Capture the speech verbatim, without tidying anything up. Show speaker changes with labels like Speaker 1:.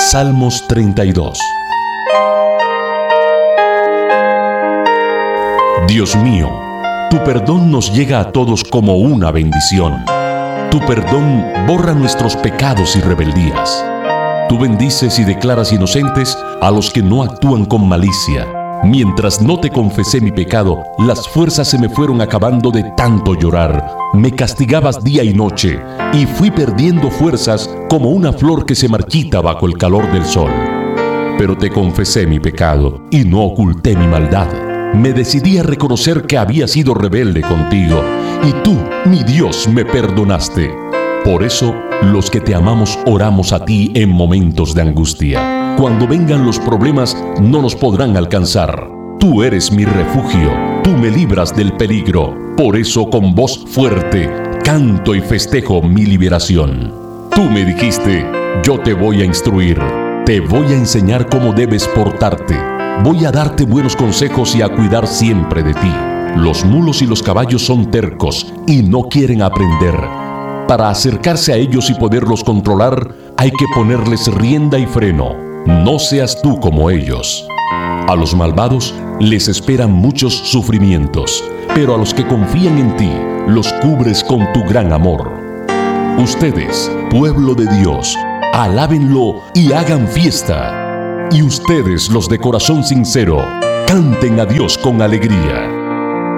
Speaker 1: Salmos treinta y dos. Dios mío, tu perdón nos llega a todos como una bendición. Tu perdón borra nuestros pecados y rebeldías. Tú bendices y declaras inocentes a los que no actúan con malicia. Mientras no te confesé mi pecado, las fuerzas se me fueron acabando de tanto llorar. Me castigabas día y noche, y fui perdiendo fuerzas como una flor que se marchita bajo el calor del sol. Pero te confesé mi pecado, y no oculté mi maldad. Me decidí a reconocer que había sido rebelde contigo, y tú, mi Dios, me perdonaste. Por eso, los que te amamos oramos a ti en momentos de angustia. Cuando vengan los problemas, no nos podrán alcanzar. Tú eres mi refugio, tú me libras del peligro. Por eso, con voz fuerte, canto y festejo mi liberación. Tú me dijiste, yo te voy a instruir, te voy a enseñar cómo debes portarte. Voy a darte buenos consejos y a cuidar siempre de ti. Los mulos y los caballos son tercos y no quieren aprender. Para acercarse a ellos y poderlos controlar, hay que ponerles rienda y freno. No seas tú como ellos. A los malvados les esperan muchos sufrimientos, pero a los que confían en ti, los cubres con tu gran amor. Ustedes, pueblo de Dios, alábenlo y hagan fiesta. Y ustedes, los de corazón sincero, canten a Dios con alegría.